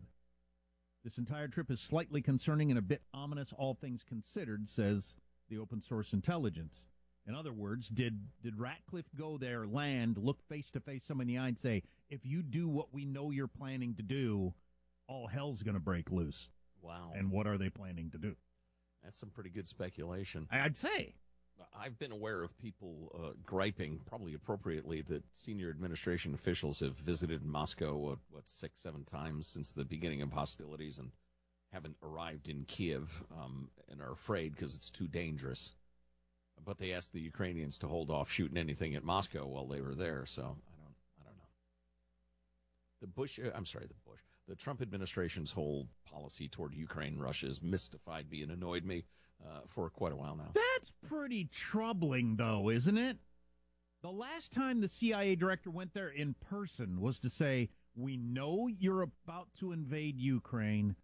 This entire trip is slightly concerning and a bit ominous, all things considered, says the open source intelligence. In other words, did did Ratcliffe go there, land, look face-to-face somebody in the eye and say, if you do what we know you're planning to do, all hell's going to break loose?
Wow.
And what are they planning to do?
That's some pretty good speculation.
I'd say.
I've been aware of people uh, griping, probably appropriately, that senior administration officials have visited Moscow, uh, what, six, seven times since the beginning of hostilities and haven't arrived in Kiev um, and are afraid because it's too dangerous. But they asked the Ukrainians to hold off shooting anything at Moscow while they were there, so I don't, I don't know. The Bush, uh, I'm sorry, the Bush, the Trump administration's whole policy toward Ukraine, Russia has mystified me and annoyed me uh, for quite a while now.
That's pretty troubling, though, isn't it? The last time the C I A director went there in person was to say, we know you're about to invade Ukraine.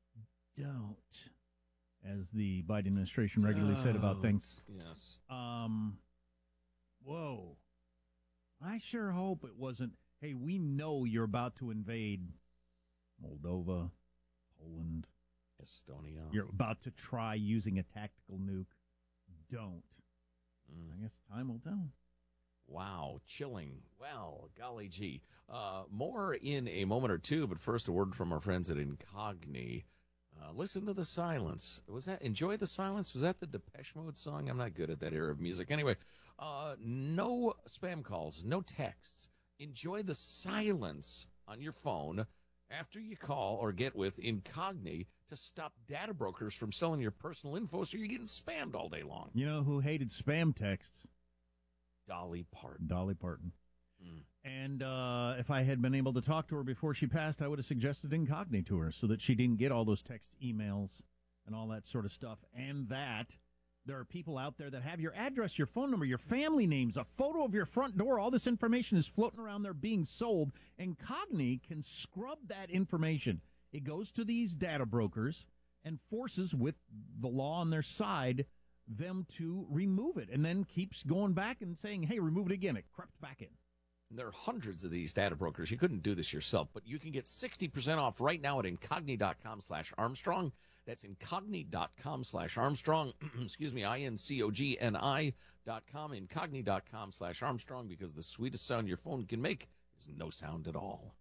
Don't. As the Biden administration regularly said about things.
Yes.
Um, whoa. I sure hope it wasn't, hey, we know you're about to invade Moldova, Poland,
Estonia.
You're about to try using a tactical nuke. Don't.
Mm.
I guess time will tell.
Wow, chilling. Well, golly gee. Uh, more in a moment or two, but first a word from our friends at Incogni. Uh, listen to the silence. Was that Enjoy the Silence? Was that the Depeche Mode song? I'm not good at that era of music. Anyway, uh, no spam calls, no texts. Enjoy the silence on your phone after you call or get with Incogni to stop data brokers from selling your personal info so you're getting spammed all day long.
You know who hated spam texts?
Dolly Parton.
Dolly Parton.
Mm.
And uh, if I had been able to talk to her before she passed, I would have suggested Incogni to her so that she didn't get all those text emails and all that sort of stuff. And that There are people out there that have your address, your phone number, your family names, a photo of your front door. All this information is floating around there being sold, and Cogni can scrub that information. It goes to these data brokers and forces, with the law on their side, them to remove it, and then keeps going back and saying, hey, remove it again. It crept back in.
And there are hundreds of these data brokers. You couldn't do this yourself, but you can get sixty percent off right now at incogni.com slash Armstrong. That's incogni.com slash Armstrong. Excuse me, I N C O G N I dot com, incogni.com slash Armstrong, because the sweetest sound your phone can make is no sound at all.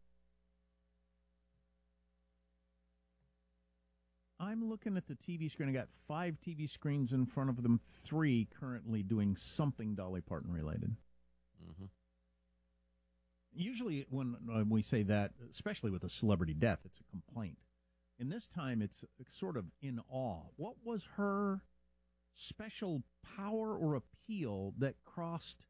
I'm looking at the T V screen. I got five T V screens in front of them, three currently doing something Dolly Parton related.
Mm-hmm.
Usually when uh, we say that, especially with a celebrity death, it's a complaint. And this time it's sort of in awe. What was her special power or appeal that crossed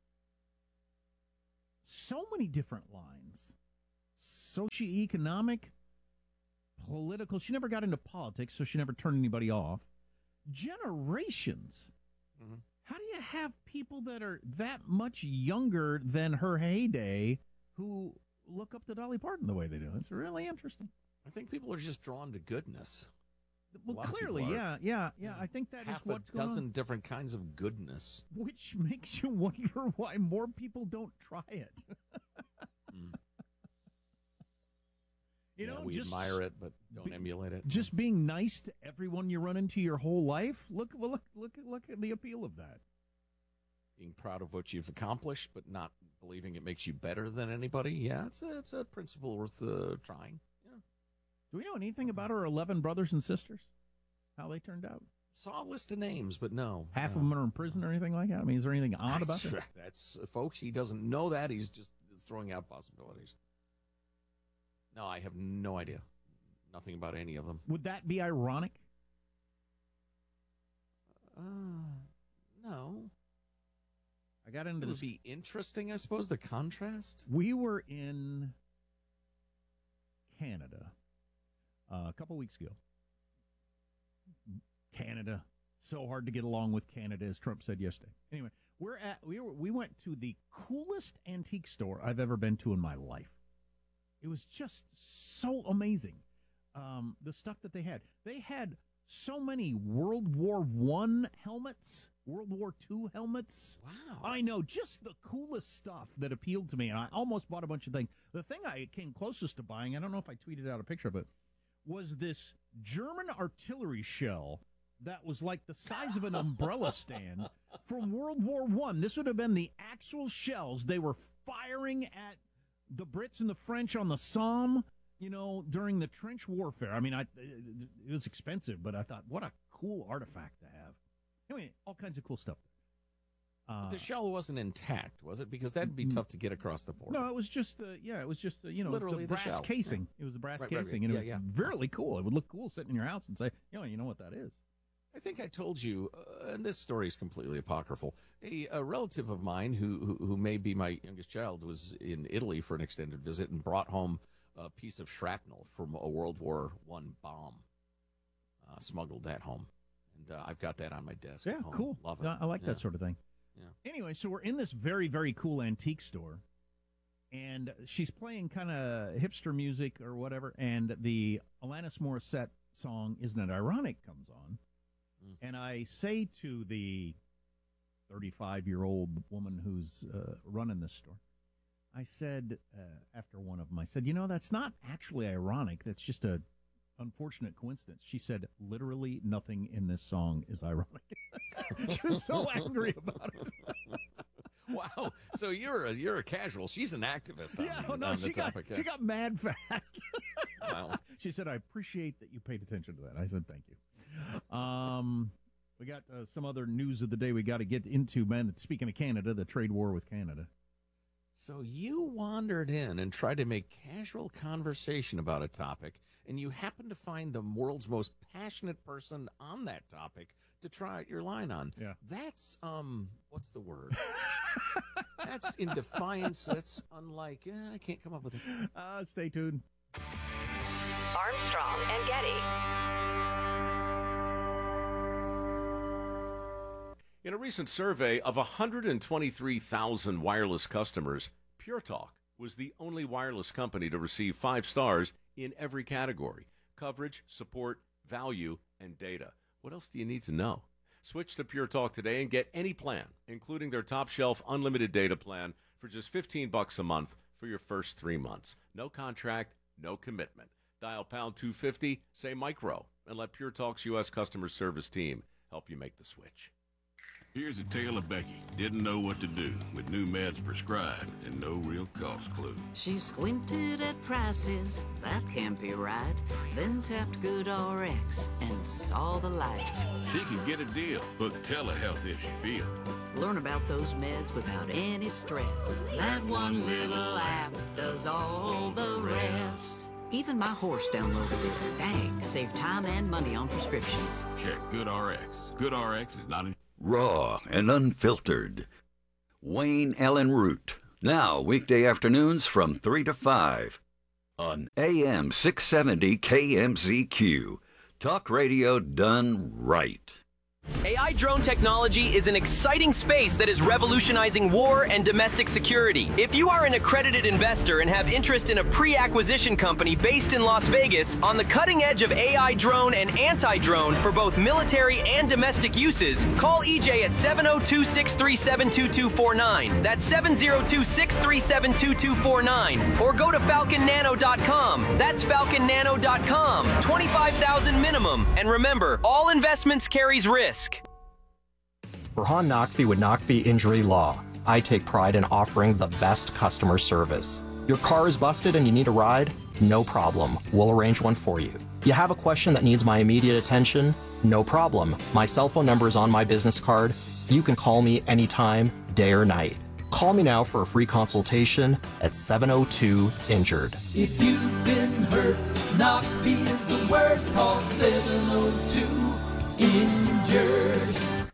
so many different lines? Socioeconomic, political. She never got into politics, so she never turned anybody off. Generations.
Mm-hmm.
How do you have people that are that much younger than her heyday who look up to Dolly Parton the way they do? It's really interesting.
I think people are just drawn to goodness.
Well, clearly, yeah, yeah, yeah. I think that
Half
is what's
a
going
dozen
on.
different kinds of goodness.
Which makes you wonder why more people don't try it.
Mm.
You
Yeah,
know,
we
just
admire it, but don't
be-
emulate it.
Just being nice to everyone you run into your whole life. Look, well, look, look, look at the appeal of that.
Being proud of what you've accomplished, but not believing it makes you better than anybody. Yeah, it's a, it's a principle worth uh, trying. Yeah.
Do we know anything about her eleven brothers and sisters? How they turned out?
Saw a list of names, but no.
Half
no.
of them are in prison or anything like that? I mean, is there anything odd about
That's,
that?
that's uh, folks, he doesn't know that. He's just throwing out possibilities. No, I have no idea. Nothing about any of them.
Would that be ironic?
Uh, no.
I got into
It would
this.
be interesting, I suppose, the contrast.
We were in Canada uh, a couple weeks ago. Canada, so hard to get along with Canada, as Trump said yesterday. Anyway, we're at we were we went to the coolest antique store I've ever been to in my life. It was just so amazing. Um, the stuff that they had. They had so many World War One helmets, World War Two helmets.
Wow.
I know, just the coolest stuff that appealed to me, and I almost bought a bunch of things. The thing I came closest to buying, I don't know if I tweeted out a picture of it, was this German artillery shell that was like the size of an umbrella stand from World War One. This would have been the actual shells they were firing at the Brits and the French on the Somme, you know, during the trench warfare. I mean, I, it was expensive, but I thought, what a cool artifact to have. Anyway, all kinds of cool stuff. Uh,
But the shell wasn't intact, was it? Because that'd be tough to get across the border.
no, it was just the, yeah, it was just the, you know,
Literally
it was the
the
brass
shell.
casing.
Yeah.
It was the brass
Right, right, right.
casing, and it
Yeah,
was
yeah.
really cool. It would look cool sitting in your house and say, you know, you know what that is.
I think I told you, uh, and this story is completely apocryphal. A, a relative of mine who, who who may be my youngest child was in Italy for an extended visit and brought home a piece of shrapnel from a World War One bomb. Uh, smuggled that home, and uh, I've got that on my desk.
Yeah,
at home.
cool.
Love it.
No, I like
Yeah.
that sort of thing.
Yeah.
Anyway, so we're in this very, very cool antique store, and she's playing kind of hipster music or whatever, and the Alanis Morissette song, Isn't It Ironic, comes on.
Mm.
And I say to the thirty-five-year-old woman who's uh, running this store, I said, uh, after one of them, I said, you know, that's not actually ironic. That's just a unfortunate coincidence. She said, literally nothing in this song is ironic. She was so angry about it.
Wow. So you're a you're a casual. She's an activist on,
Yeah,
the,
oh, no,
on
she
the
got,
topic.
she got mad fast.
Wow.
She said, I appreciate that you paid attention to that. I said, thank you. Um, we got uh, some other news of the day we got to get into, man. Speaking of Canada, the trade war with Canada.
So you wandered in and tried to make casual conversation about a topic, and you happened to find the world's most passionate person on that topic to try out your line on.
Yeah.
That's, um, what's the word? That's in defiance. That's unlike, eh, I can't come up with it.
Uh, stay tuned.
Armstrong and Getty.
In a recent survey of one hundred twenty-three thousand wireless customers, Pure Talk was the only wireless company to receive five stars in every category: coverage, support, value, and data. What else do you need to know? Switch to Pure Talk today and get any plan, including their top shelf unlimited data plan, for just fifteen bucks a month for your first three months. No contract, no commitment. Dial pound two fifty, say micro, and let Pure Talk's U S customer service team help you make the switch.
Here's a tale of Becky. Didn't know what to do with new meds prescribed and no real cost clue.
She squinted at prices, that can't be right. Then tapped GoodRx and saw the light.
She can get a deal. Book telehealth if she feels.
Learn about those meds without any stress. That one little app does all the rest. Even my horse downloaded it. Dang, save time and money on prescriptions.
Check GoodRx. GoodRx is not in...
Raw and unfiltered. Wayne Allen Root. Now, weekday afternoons from three to five on A M six seventy K M Z Q. Talk radio done right.
A I drone technology is an exciting space that is revolutionizing war and domestic security. If you are an accredited investor and have interest in a pre-acquisition company based in Las Vegas on the cutting edge of A I drone and anti-drone for both military and domestic uses, call E J at seven oh two, six three seven, two two four nine. That's seven oh two, six three seven, two two four nine. Or go to falcon nano dot com. That's falcon nano dot com. twenty-five thousand dollars minimum. And remember, all investments carries risk.
Burhan Naqvi with Naqvi Injury Law. I take pride in offering the best customer service. Your car is busted and you need a ride? No problem. We'll arrange one for you. You have a question that needs my immediate attention? No problem. My cell phone number is on my business card. You can call me anytime, day or night. Call me now for a free consultation at seven oh two injured.
If you've been hurt, Naqvi is the word. Call seven oh two injured.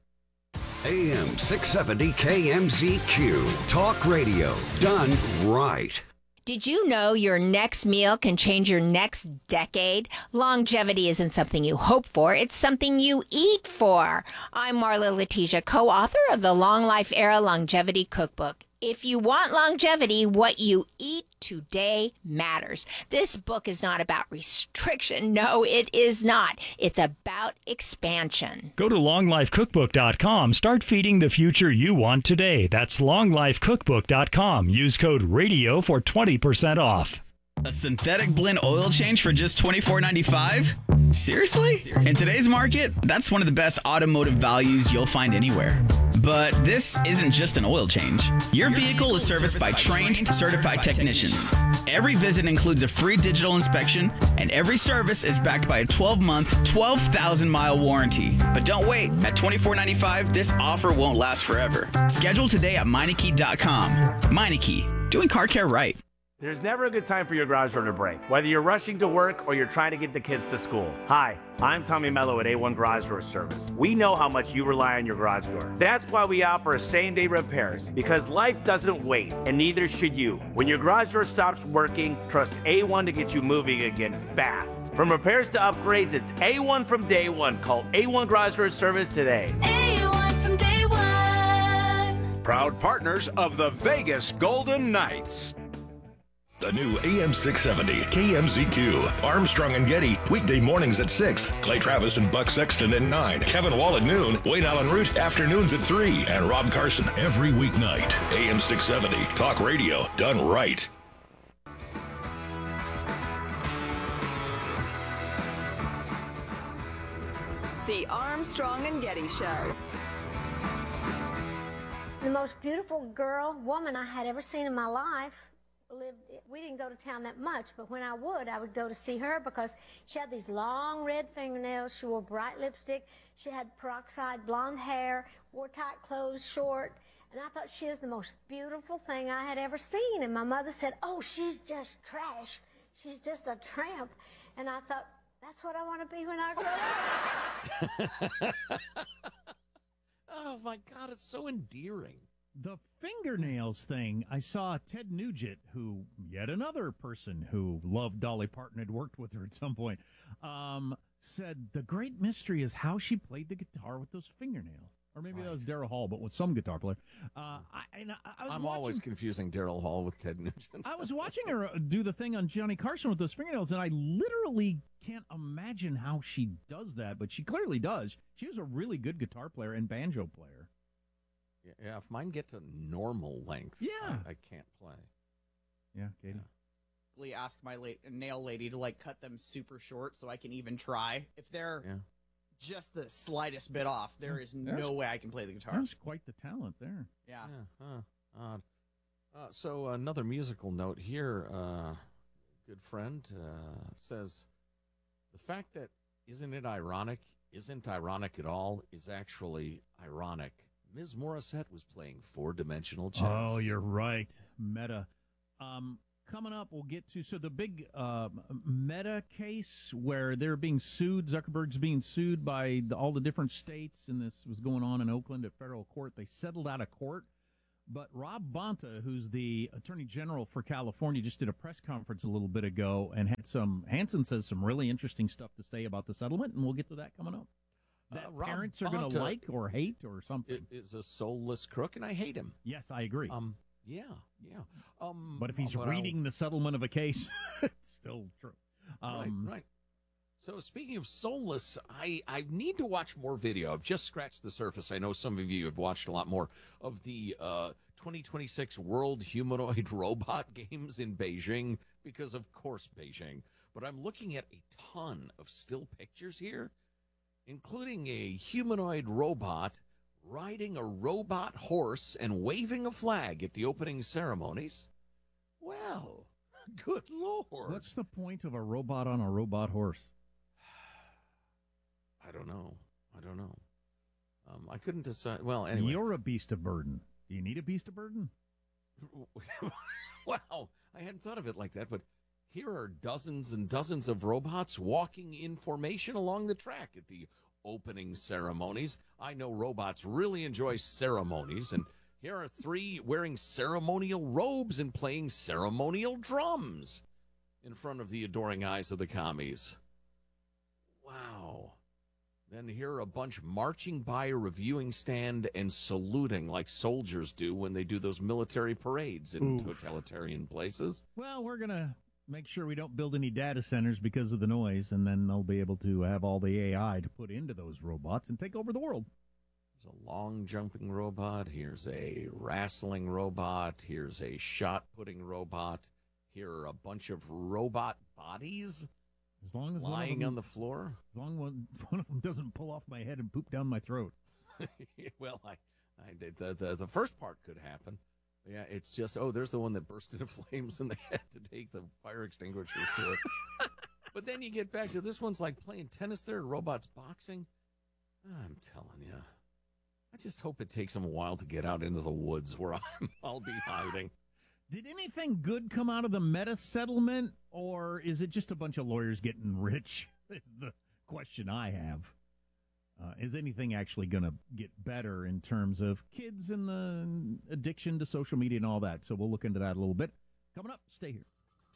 A M six seventy K M Z Q. Talk radio done right.
Did you know your next meal can change your next decade? Longevity isn't something you hope for, it's something you eat for. I'm Marla Letitia, co-author of the Long Life Era Longevity Cookbook. If you want longevity, what you eat today matters. This book is not about restriction. No, it is not. It's about expansion.
Go to long life cookbook dot com. Start feeding the future you want today. That's long life cookbook dot com. Use code RADIO for twenty percent off.
A synthetic blend oil change for just twenty-four ninety-five? Seriously? In today's market, that's one of the best automotive values you'll find anywhere. But this isn't just an oil change. Your vehicle is serviced by trained, certified technicians. Every visit includes a free digital inspection, and every service is backed by a twelve-month, twelve thousand mile warranty. But don't wait. At twenty-four ninety-five, this offer won't last forever. Schedule today at Meineke dot com. Meineke, doing car care right.
There's never a good time for your garage door to break, whether you're rushing to work or you're trying to get the kids to school. Hi, I'm Tommy Mello at A one Garage Door Service. We know how much you rely on your garage door. That's why we offer same-day repairs, because life doesn't wait, and neither should you. When your garage door stops working, trust A one to get you moving again fast. From repairs to upgrades, it's A one from day one. Call A one Garage Door Service today.
A one from day one.
Proud partners of the Vegas Golden Knights.
The new A M six seventy K M Z Q. Armstrong and Getty, weekday mornings at six. Clay Travis and Buck Sexton at nine. Kevin Wall at noon. Wayne Allen Root, afternoons at three. And Rob Carson every weeknight. A M six seventy, talk radio done right.
The Armstrong and Getty Show.
The most beautiful girl, woman I had ever seen in my life. Lived, we didn't go to town that much, but when I would, I would go to see her because she had these long red fingernails, she wore bright lipstick, she had peroxide blonde hair, wore tight clothes, short, and I thought she was the most beautiful thing I had ever seen. And my mother said, oh, she's just trash. She's just a tramp. And I thought, that's what I want to be when I grow up.
Oh, my God, it's so endearing.
The fingernails thing, I saw Ted Nugent, who, yet another person who loved Dolly Parton, had worked with her at some point, um, said the great mystery is how she played the guitar with those fingernails. Or maybe right. that was Daryl Hall, but with some guitar player. Uh, I, and I, I was
I'm
watching,
always confusing Daryl Hall with Ted Nugent.
I was watching her do the thing on Johnny Carson with those fingernails, and I literally can't imagine how she does that, but she clearly does. She was a really good guitar player and banjo player.
Yeah, yeah if mine get to normal length,
yeah.
I, I can't play.
Yeah, Katie.
Yeah. Ask my la- nail lady to like cut them super short so I can even try. If they're
yeah.
just the slightest bit off, there is
There's,
no way I can play the guitar.
That's quite the talent there.
Yeah.
yeah huh, odd. Uh, so another musical note here. Uh, good friend uh, says the fact that isn't it ironic isn't ironic at all is actually ironic. Miz Morissette was playing four-dimensional chess.
Oh, you're right. Meta. Um, coming up, we'll get to, so the big uh, Meta case where they're being sued, Zuckerberg's being sued by the, all the different states, and this was going on in Oakland at federal court. They settled out of court. But Rob Bonta, who's the Attorney General for California, just did a press conference a little bit ago and had some, Hansen says some really interesting stuff to say about the settlement, and we'll get to that coming up. That uh, parents are going to like or hate or something.
Is a soulless crook, and I hate him.
Yes, I agree.
Um, yeah, yeah. Um,
but if he's
but
reading
I'll...
the settlement of a case, it's still true. Um,
right, right. So speaking of soulless, I, I need to watch more video. I've just scratched the surface. I know some of you have watched a lot more of the uh, twenty twenty-six World Humanoid Robot Games in Beijing, because of course Beijing. But I'm looking at a ton of still pictures here, including a humanoid robot riding a robot horse and waving a flag at the opening ceremonies. Well, good Lord.
What's the point of a robot on a robot horse?
I don't know. I don't know. Um, I couldn't decide. Well, anyway.
You're a beast of burden. Do you need a beast of burden?
Wow. I hadn't thought of it like that, but here are dozens and dozens of robots walking in formation along the track at the opening ceremonies. I know robots really enjoy ceremonies, and here are three wearing ceremonial robes and playing ceremonial drums in front of the adoring eyes of the commies. Wow. Then here are a bunch marching by a reviewing stand and saluting like soldiers do when they do those military parades in
Oof.
totalitarian places.
Well, we're going to make sure we don't build any data centers because of the noise, and then they'll be able to have all the A I to put into those robots and take over the world.
There's a long-jumping robot. Here's a wrestling robot. Here's a shot-putting robot. Here are a bunch of robot bodies
as long as
lying
them,
on the floor.
As long as one, one of them doesn't pull off my head and poop down my throat.
Well, I, I the, the the first part could happen. Yeah, it's just, oh, there's the one that burst into flames and they had to take the fire extinguishers to it. But then you get back to this one's like playing tennis there, robots boxing. I'm telling you. I just hope it takes them a while to get out into the woods where I'm, I'll be hiding.
Did anything good come out of the Meta settlement, or is it just a bunch of lawyers getting rich? Is the question I have. Uh, is anything actually going to get better in terms of kids and the addiction to social media and all that? So we'll look into that a little bit. Coming up, stay here.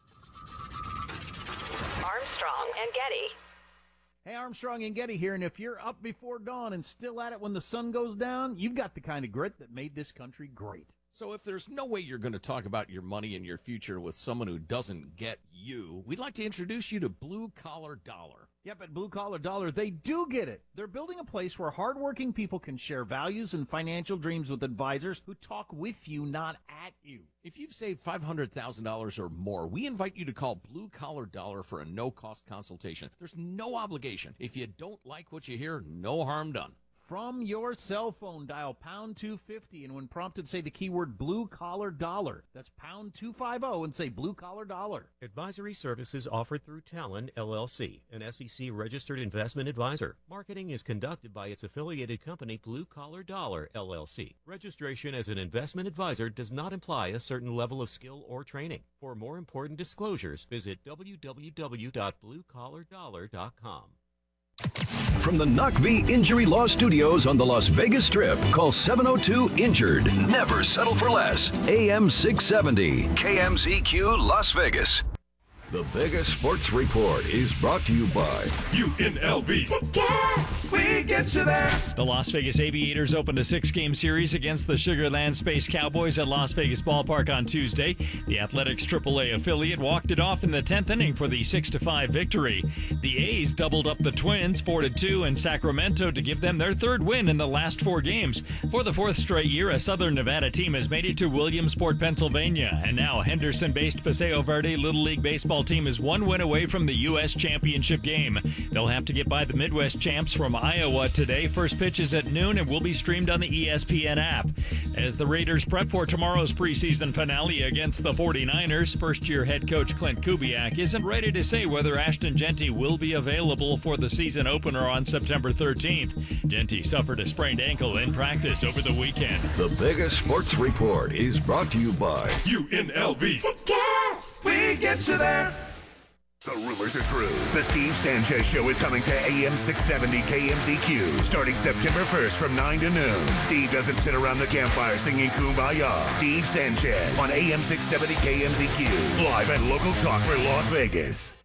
Armstrong and Getty.
Hey, Armstrong and Getty here, and if you're up before dawn and still at it when the sun goes down, you've got the kind of grit that made this country great.
So if there's no way you're going to talk about your money and your future with someone who doesn't get you, we'd like to introduce you to Blue Collar Dollar.
Yep, at Blue Collar Dollar, they do get it. They're building a place where hardworking people can share values and financial dreams with advisors who talk with you, not at you.
If you've saved five hundred thousand dollars or more, we invite you to call Blue Collar Dollar for a no-cost consultation. There's no obligation. If you don't like what you hear, no harm done.
From your cell phone, dial pound two fifty, and when prompted, say the keyword Blue Collar Dollar. That's pound two fifty and say Blue Collar Dollar.
Advisory services offered through Talon, L L C, an S E C-registered investment advisor. Marketing is conducted by its affiliated company, Blue Collar Dollar, L L C. Registration as an investment advisor does not imply a certain level of skill or training. For more important disclosures, visit w w w dot blue collar dollar dot com.
From the N O C V Injury Law Studios on the Las Vegas Strip, call seven oh two injured. Never settle for less. A M six seventy, K M Z Q Las Vegas. The Vegas Sports Report is brought to you by
U N L V.
Tickets! We get you there!
The Las Vegas Aviators opened a six-game series against the Sugar Land Space Cowboys at Las Vegas Ballpark on Tuesday. The Athletics triple A affiliate walked it off in the tenth inning for the six to five victory. The A's doubled up the Twins four to two in Sacramento to give them their third win in the last four games. For the fourth straight year, a Southern Nevada team has made it to Williamsport, Pennsylvania, and now Henderson-based Paseo Verde Little League Baseball team is one win away from the U S Championship game. They'll have to get by the Midwest champs from Iowa today. First pitch is at noon and will be streamed on the E S P N app. As the Raiders prep for tomorrow's preseason finale against the forty-niners, first-year head coach Clint Kubiak isn't ready to say whether Ashton Jeanty will be available for the season opener on September thirteenth. Jeanty suffered a sprained ankle in practice over the weekend.
The Vegas Sports Report is brought to you by
U N L V.
Tickets! We get you there!
The rumors are true. The Steve Sanchez Show is coming to A M six seventy K M Z Q starting September first from nine to noon. Steve doesn't sit around the campfire singing Kumbaya. Steve Sanchez on A M six seventy K M Z Q. Live and local talk for Las Vegas.